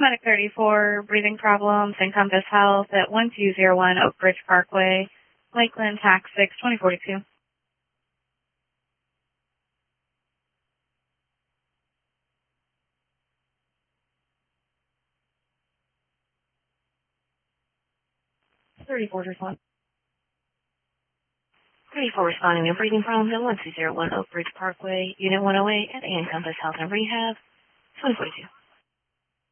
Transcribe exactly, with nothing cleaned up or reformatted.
Medic thirty-four, breathing problems, Encompass Health at one two zero one Oak Ridge Parkway, Lakeland, Tax six, twenty forty-two. thirty-four responding. thirty-four responding to breathing problems at one two zero one Oak Ridge Parkway, Unit one oh eight at Encompass Health and Rehab, twenty forty-two.